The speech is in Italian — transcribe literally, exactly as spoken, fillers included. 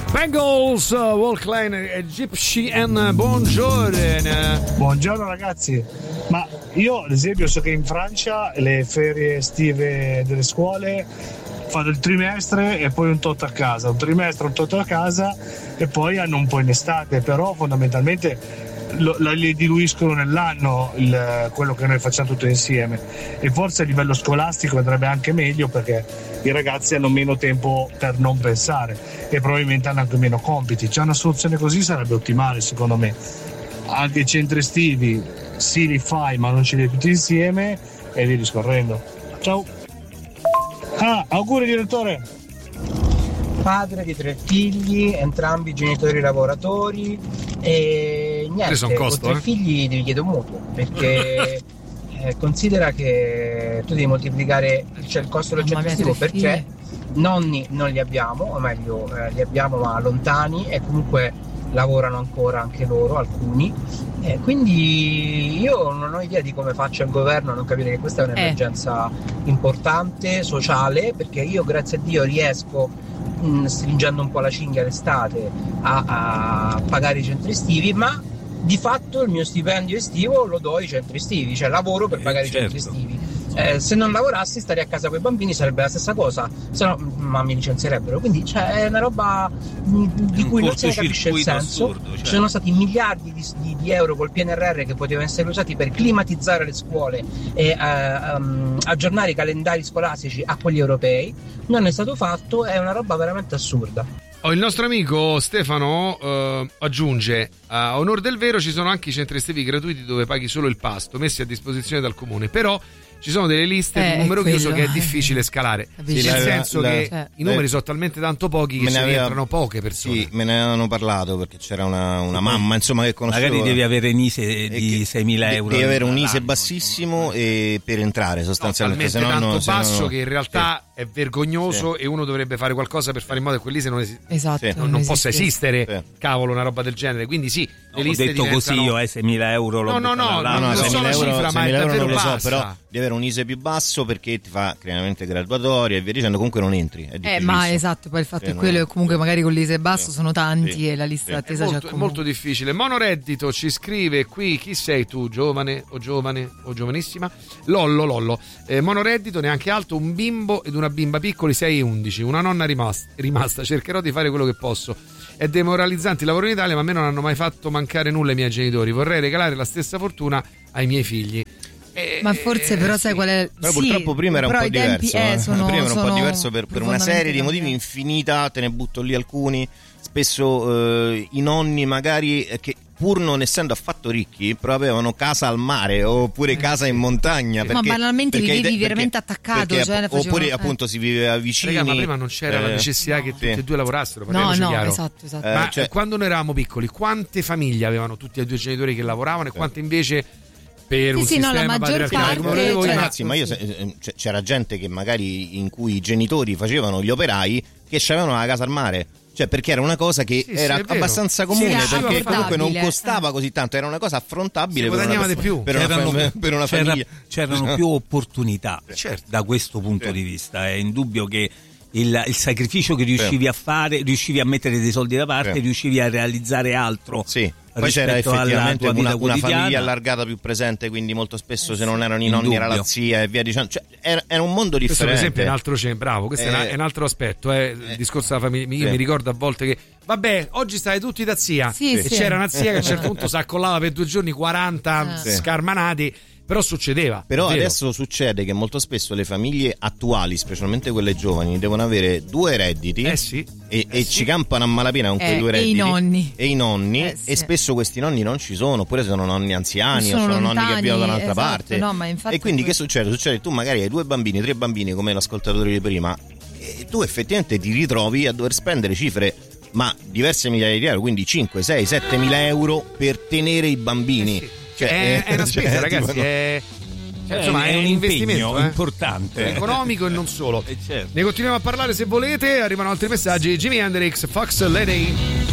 Bengals, Walkline e Gypsy and buongiorno. Buongiorno ragazzi, ma io ad esempio so che in Francia le ferie estive delle scuole fanno il trimestre e poi un tot a casa, un trimestre, un tot a casa e poi hanno un po' in estate, però fondamentalmente lo, la, li diluiscono nell'anno il, quello che noi facciamo tutto insieme, e forse a livello scolastico andrebbe anche meglio perché i ragazzi hanno meno tempo per non pensare e probabilmente hanno anche meno compiti. C'è una soluzione così, sarebbe ottimale secondo me. Anche i centri estivi sì li fai ma non ce li hai tutti insieme e via discorrendo. Ciao. Ah, auguri direttore. Padre di tre figli, entrambi genitori lavoratori e niente, costo, con tre eh? figli devi chiedere un mutuo perché eh, considera che tu devi moltiplicare, cioè, il costo del centro estivo per tre, nonni non li abbiamo, o meglio eh, li abbiamo ma lontani e comunque lavorano ancora anche loro, alcuni, eh, quindi io non ho idea di come faccia il governo a non capire che questa è un'emergenza eh. importante, sociale, perché io grazie a Dio riesco, mh, stringendo un po' la cinghia l'estate, a, a pagare i centri estivi, ma di fatto il mio stipendio estivo lo do ai centri estivi, cioè lavoro per pagare eh, certo. i centri estivi. Eh, se non lavorassi, stare a casa con i bambini sarebbe la stessa cosa, se no ma mi licenzierebbero. Quindi cioè, è una roba di cui non se ne capisce il senso. Assurdo, cioè. Ci sono stati miliardi di, di, di euro col P N R R che potevano essere usati per climatizzare le scuole e uh, um, aggiornare i calendari scolastici a quelli europei. Non è stato fatto, è una roba veramente assurda. Oh, il nostro amico Stefano uh, aggiunge: a onor del vero ci sono anche i centri estivi gratuiti dove paghi solo il pasto messi a disposizione dal comune, però ci sono delle liste eh, di numero quello. chiuso che è difficile scalare, Capisci? nel la, senso la, che la, i numeri la, sono talmente tanto pochi che se ne entrano poche persone. Sì, me ne avevano parlato perché c'era una, una mamma insomma che conoscevo. Magari devi avere un I S E di seimila euro. Devi avere un I S E bassissimo e per entrare sostanzialmente, no, se no, tanto no, basso se no, che in realtà sì. è vergognoso sì. e uno dovrebbe fare qualcosa per fare in modo che quell'I S E non, esi- esatto, non, non, non possa esistere, sì. Cavolo, una roba del genere. Quindi sì, le no, liste ho detto diventano... così io eh, seimila euro no no no, no, no, non so la cifra, ma è davvero non lo bassa. so, però devi avere un I S E più basso perché ti fa chiaramente graduatoria e via dicendo, comunque non entri, è eh ma esatto, poi il fatto sì, è quello che comunque magari con l'I S E basso sì. sono tanti sì. e la lista sì. d'attesa è c'è molto, molto difficile. Monoreddito ci scrive qui: chi sei tu, giovane o giovane o giovanissima? Lollo Lollo, eh, monoreddito, neanche alto, un bimbo ed una bimba piccoli, sei e undici, una nonna rimasta, rimasta, cercherò di fare quello che posso. È demoralizzante il lavoro in Italia, ma a me non hanno mai fatto mancare nulla i miei genitori, vorrei regalare la stessa fortuna ai miei figli. Eh, ma forse però sai qual è, però sì, purtroppo prima era un po' diverso eh, eh. sono, prima era un sono po' diverso per, per una serie di motivi infinita, te ne butto lì alcuni. Spesso eh, i nonni magari eh, che pur non essendo affatto ricchi però avevano casa al mare oppure casa in montagna, perché, ma banalmente perché, vivevi perché, veramente attaccato, perché, cioè, oppure facevano, appunto eh. si viveva vicini. Raga, ma prima non c'era eh, la necessità no, che tutti sì. e due lavorassero, no no chiaro. esatto, esatto. Eh, ma cioè, quando noi eravamo piccoli quante famiglie avevano tutti e due genitori che lavoravano e quante invece per sì, un sì, sistema no, patriarcale come parte, voi, ragazzi, ma io se, c'era gente che magari in cui i genitori facevano gli operai che avevano la casa al mare. Cioè, perché era una cosa che sì, era sì, abbastanza comune, sì, perché comunque non eh. costava così tanto, era una cosa affrontabile per una, di più. Per, c'erano, una, per una c'era, famiglia. C'erano più opportunità certo. da questo punto sì. di vista. È indubbio che il, il sacrificio che riuscivi sì. a fare, riuscivi a mettere dei soldi da parte, sì. riuscivi a realizzare altro. Sì. Poi c'era effettivamente una, una famiglia allargata più presente, quindi molto spesso eh, se non erano i nonni era la zia e via dicendo, cioè, era, era un mondo differente. Questo per esempio è un altro cioè, bravo, questo eh, è un altro aspetto, eh, il eh, discorso della famiglia. Io eh. mi ricordo a volte che vabbè, oggi state tutti da zia sì, e sì. c'era una zia che a un certo punto si accollava per due giorni quaranta sì. scarmanati. Però succedeva. Però vero? adesso succede che molto spesso le famiglie attuali, specialmente quelle giovani, devono avere due redditi eh sì, e, eh e sì. ci campano a malapena con eh, quei due redditi. E i nonni. E i nonni, eh, sì. e spesso questi nonni non ci sono, oppure sono nonni anziani sono o sono lontani, nonni che vivono da un'altra esatto, parte. No, ma infatti e quindi questo... che succede? Succede che tu magari hai due bambini, tre bambini come l'ascoltatore di prima, e tu effettivamente ti ritrovi a dover spendere cifre ma diverse migliaia di euro, quindi cinque, sei, sette mila euro per tenere i bambini. Eh sì. Cioè, è, è una spesa, cioè, ragazzi, tipo, è... Cioè, insomma è è un, un investimento impegno eh? importante, economico e non solo. Eh, certo. Ne continuiamo a parlare se volete, arrivano altri messaggi. Jimi Hendrix, Fox Lady.